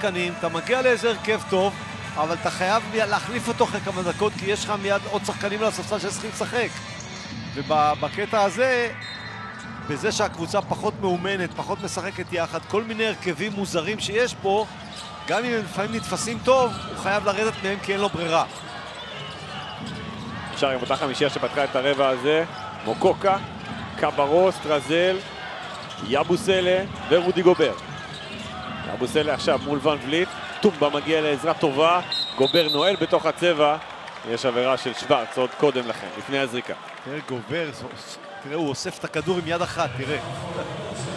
שחקנים, אתה מגיע לאיזה הרכב טוב, אבל אתה חייב להחליף אותו אחרי כמה דקות, כי יש לך מיד עוד שחקנים לספסל שצריכים לשחק. ובקטע הזה, בזה שהקבוצה פחות מאומנת, פחות משחקת יחד, כל מיני הרכבים מוזרים שיש פה, גם אם הם לפעמים נתפסים טוב, הוא חייב לרדת מהם כי אין לו ברירה. אפשר עם אותה חמישייה שפתחה את הרבע הזה, מוקוקה, קברוס, טרזל, יבוסלה ורודי גובר. יבוסלה עכשיו מול ון וליט, טומבה מגיע לעזרה טובה, גובר נועל בתוך הצבע, יש עבירה של שוורץ עוד קודם לכן, לפני הזריקה. תראה גובר, תראה הוא אוסף את הכדור עם יד אחת, תראה.